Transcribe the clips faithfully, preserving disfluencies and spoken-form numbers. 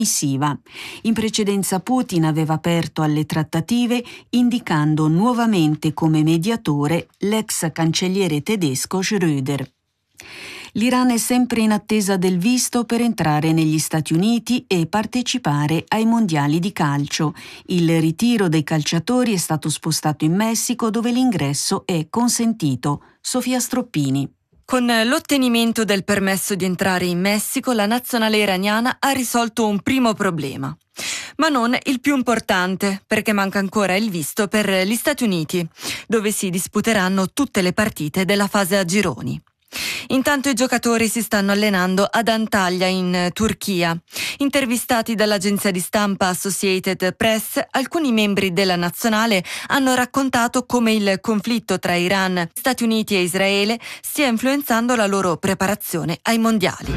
missiva. In precedenza Putin aveva aperto alle trattative indicando nuovamente come mediatore l'ex cancelliere tedesco Schröder. L'Iran è sempre in attesa del visto per entrare negli Stati Uniti e partecipare ai mondiali di calcio. Il ritiro dei calciatori è stato spostato in Messico, dove l'ingresso è consentito. Sofia Stroppini. Con l'ottenimento del permesso di entrare in Messico, la nazionale iraniana ha risolto un primo problema. Ma non il più importante, perché manca ancora il visto per gli Stati Uniti, dove si disputeranno tutte le partite della fase a gironi. Intanto i giocatori si stanno allenando ad Antalya in Turchia. Intervistati dall'agenzia di stampa Associated Press, alcuni membri della nazionale hanno raccontato come il conflitto tra Iran, Stati Uniti e Israele stia influenzando la loro preparazione ai mondiali.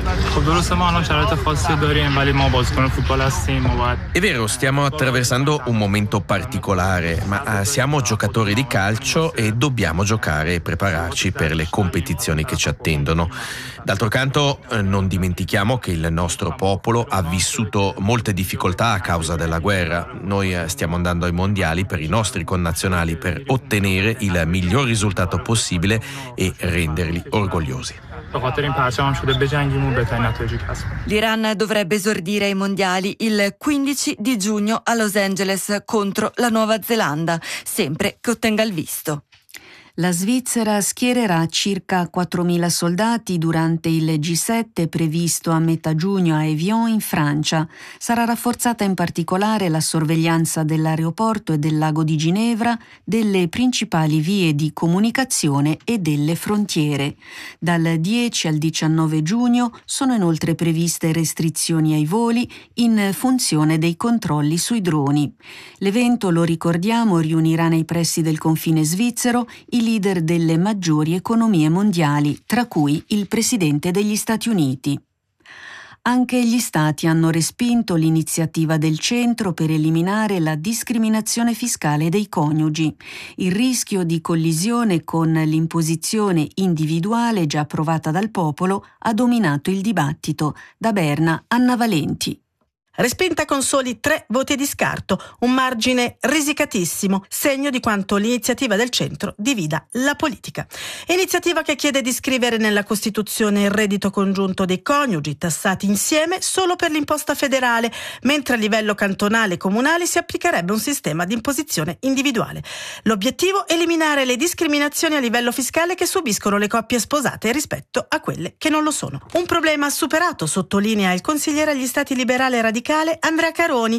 È vero, stiamo attraversando un momento particolare, ma siamo giocatori di calcio e dobbiamo giocare e prepararci per le competizioni che ci attendono. D'altro canto, non dimentichiamo che il nostro popolo ha vissuto molte difficoltà a causa della guerra. Noi stiamo andando ai mondiali per i nostri connazionali, per ottenere il miglior risultato possibile e renderli orgogliosi. L'Iran dovrebbe esordire ai mondiali il quindici di giugno a Los Angeles contro la Nuova Zelanda, sempre che ottenga il visto. La Svizzera schiererà circa quattromila soldati durante il G sette previsto a metà giugno a Évian in Francia. Sarà rafforzata in particolare la sorveglianza dell'aeroporto e del lago di Ginevra, delle principali vie di comunicazione e delle frontiere. Dal dieci al diciannove giugno sono inoltre previste restrizioni ai voli in funzione dei controlli sui droni. L'evento, lo ricordiamo, riunirà nei pressi del confine svizzero i leader delle maggiori economie mondiali, tra cui il presidente degli Stati Uniti. Anche gli Stati hanno respinto l'iniziativa del centro per eliminare la discriminazione fiscale dei coniugi. Il rischio di collisione con l'imposizione individuale già approvata dal popolo ha dominato il dibattito. Da Berna, Anna Valenti. Respinta con soli tre voti di scarto, un margine risicatissimo, segno di quanto l'iniziativa del centro divida la politica. Iniziativa che chiede di scrivere nella Costituzione il reddito congiunto dei coniugi, tassati insieme solo per l'imposta federale, mentre a livello cantonale e comunale si applicherebbe un sistema di imposizione individuale. L'obiettivo è eliminare le discriminazioni a livello fiscale che subiscono le coppie sposate rispetto a quelle che non lo sono. Un problema superato, sottolinea il consigliere agli Stati liberale radicale Andrea Caroni.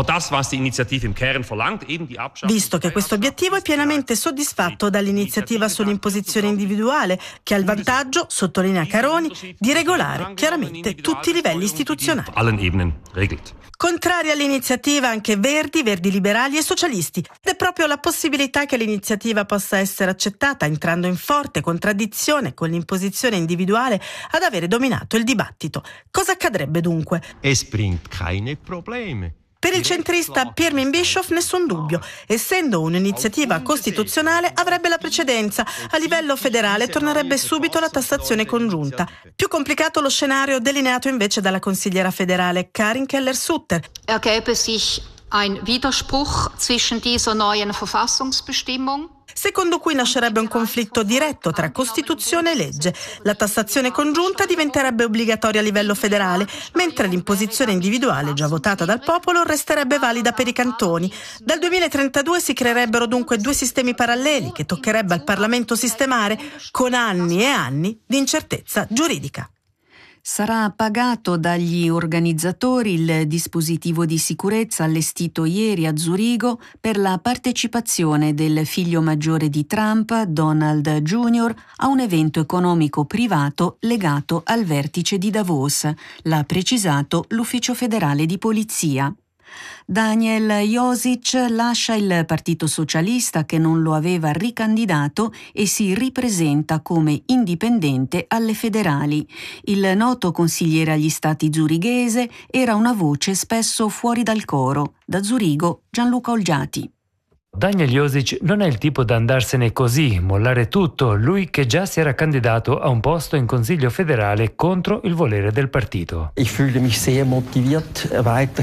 Visto che questo obiettivo è pienamente soddisfatto dall'iniziativa sull'imposizione individuale, che ha il vantaggio, sottolinea Caroni, di regolare chiaramente tutti i livelli istituzionali. Contrari all'iniziativa anche Verdi, Verdi Liberali e Socialisti. Ed è proprio la possibilità che l'iniziativa possa essere accettata, entrando in forte contraddizione con l'imposizione individuale, ad avere dominato il dibattito. Cosa accadrebbe dunque? Es bringt keine Probleme. Per il centrista Pirmin Bischoff nessun dubbio. Essendo un'iniziativa costituzionale avrebbe la precedenza. A livello federale tornerebbe subito la tassazione congiunta. Più complicato lo scenario delineato invece dalla consigliera federale Karin Keller-Sutter. Ergäbe sich ein Widerspruch zwischen dieser neuen Verfassungsbestimmung, secondo cui nascerebbe un conflitto diretto tra Costituzione e legge. La tassazione congiunta diventerebbe obbligatoria a livello federale, mentre l'imposizione individuale, già votata dal popolo, resterebbe valida per i cantoni. Dal duemilatrentadue si creerebbero dunque due sistemi paralleli che toccherebbe al Parlamento sistemare, con anni e anni di incertezza giuridica. Sarà pagato dagli organizzatori il dispositivo di sicurezza allestito ieri a Zurigo per la partecipazione del figlio maggiore di Trump, Donald junior, a un evento economico privato legato al vertice di Davos, l'ha precisato l'Ufficio federale di polizia. Daniel Josic lascia il Partito Socialista, che non lo aveva ricandidato, e si ripresenta come indipendente alle federali. Il noto consigliere agli stati zurighese era una voce spesso fuori dal coro. Da Zurigo, Gianluca Olgiati. Daniel Josic non è il tipo da andarsene così, mollare tutto, lui che già si era candidato a un posto in Consiglio federale contro il volere del partito. Ich fühle mich sehr motiviert, weiter